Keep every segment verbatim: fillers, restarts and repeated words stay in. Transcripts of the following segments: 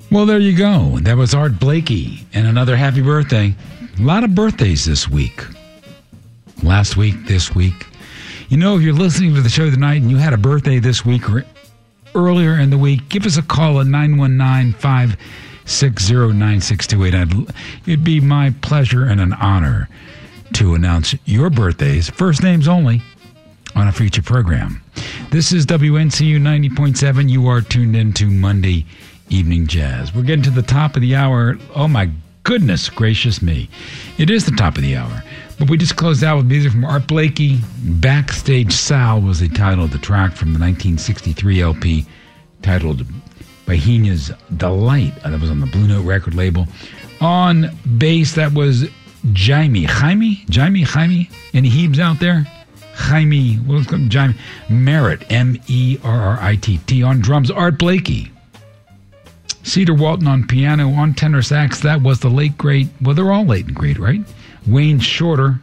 Well, there you go. That was Art Blakey, and another happy birthday. A lot of birthdays this week. Last week, this week. You know, if you're listening to the show tonight and you had a birthday this week or earlier in the week, give us a call at nine one nine, five six zero, nine six two eight. It'd be my pleasure and an honor to announce your birthdays, first names only, on a future program. This is W N C U ninety point seven. You are tuned into Monday Evening Jazz. We're getting to the top of the hour. Oh my goodness gracious me. It is the top of the hour. But we just closed out with music from Art Blakey. Backstage Sal was the title of the track from the nineteen sixty-three L P titled Bohemia's Delight. That was on the Blue Note record label. On bass, that was Jaime. Jaime? Jaime? Jaime? Any Hebes out there? Jaime. What's called Jaime? Merritt. M E R R I T T. On drums, Art Blakey. Cedar Walton on piano. On tenor sax, that was the late, great, well, they're all late and great, right? Wayne Shorter.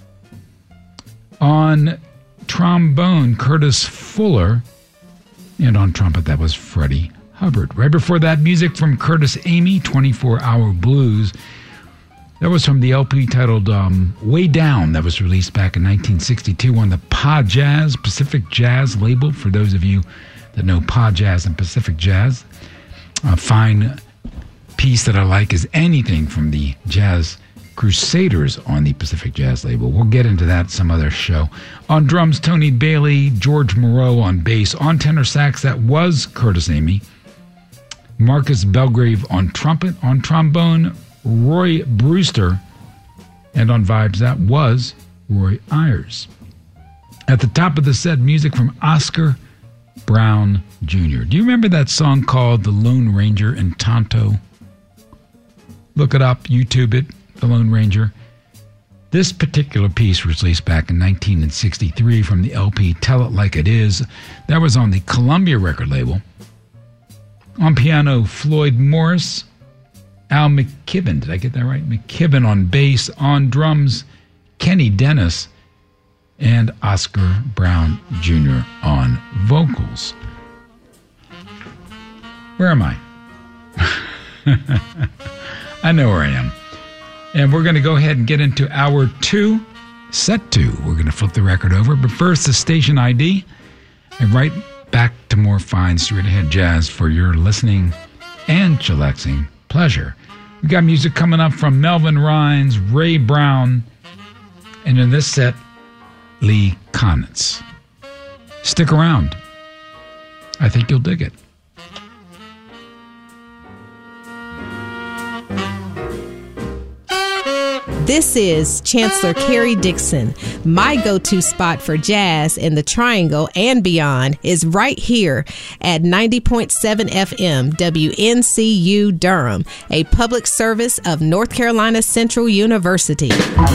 On trombone, Curtis Fuller. And on trumpet, that was Freddie Hubbard. Right before that, music from Curtis Amy, twenty-four hour Blues. That was from the L P titled um, Way Down. That was released back in nineteen sixty-two on the Pa Jazz, Pacific Jazz label, for those of you that know Pa Jazz and Pacific Jazz. A fine piece that I like is anything from the Jazz Crusaders on the Pacific Jazz label. We'll get into that some other show. On drums, Tony Bailey, George Moreau on bass. On tenor sax, that was Curtis Amy. Marcus Belgrave on trumpet. On trombone, Roy Brewster. And on vibes, that was Roy Ayers. At the top of the set, music from Oscar Brown Junior Do you remember that song called The Lone Ranger in Tonto? Look it up, YouTube it, The Lone Ranger. This particular piece was released back in nineteen sixty-three from the L P Tell It Like It Is. That was on the Columbia record label. On piano, Floyd Morris. Al McKibben, did I get that right? McKibben on bass. On drums, Kenny Dennis. And Oscar Brown Junior on vocals. Where am I? I know where I am. And we're going to go ahead and get into hour two, set two. We're going to flip the record over. But first, the station I D. And right back to more fine straight-ahead jazz for your listening and chillaxing pleasure. We got music coming up from Melvin Rhines, Ray Brown, and in this set, Lee Konitz. Stick around. I think you'll dig it. This is Chancellor Carrie Dixon. My go-to spot for jazz in the Triangle and beyond is right here at ninety point seven F M W N C U Durham, a public service of North Carolina Central University.